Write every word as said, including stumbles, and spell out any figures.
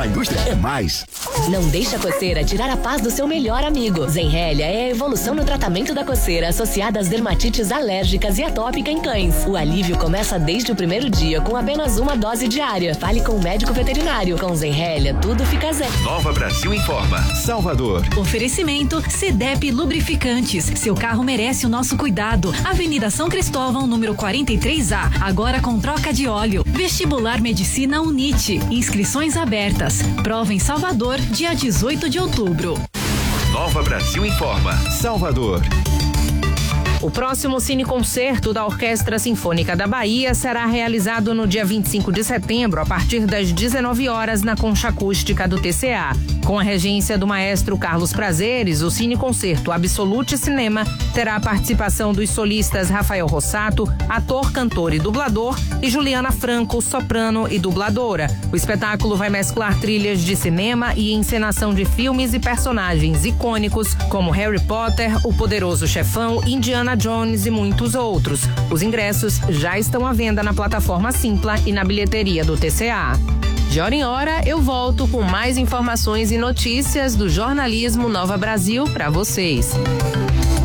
A indústria é mais. Não deixe a coceira tirar a paz do seu melhor amigo. Zenrelia é a evolução no tratamento da coceira associada às dermatites alérgicas e atópica em cães. O alívio começa desde o primeiro dia com apenas uma dose diária. Fale com o médico veterinário. Com Zenrelia, tudo fica zen. Nova Brasil informa. Salvador. Oferecimento Cedep Lubrificantes. Seu carro merece o nosso cuidado. Avenida São Cristóvão, número quarenta e três A. Agora com troca de óleo. Vestibular Medicina Unite. Inscrições abertas. Prova em Salvador, dia dezoito de outubro. Nova Brasil informa. Salvador. O próximo cineconcerto da Orquestra Sinfônica da Bahia será realizado no dia vinte e cinco de setembro, a partir das dezenove horas, na Concha Acústica do T C A. Com a regência do maestro Carlos Prazeres, o cineconcerto Absolute Cinema terá a participação dos solistas Rafael Rossato, ator, cantor e dublador, e Juliana Franco, soprano e dubladora. O espetáculo vai mesclar trilhas de cinema e encenação de filmes e personagens icônicos como Harry Potter, O Poderoso Chefão, Indiana Jones e muitos outros. Os ingressos já estão à venda na plataforma Simpla e na bilheteria do T C A. De hora em hora, eu volto com mais informações e notícias do jornalismo Nova Brasil para vocês.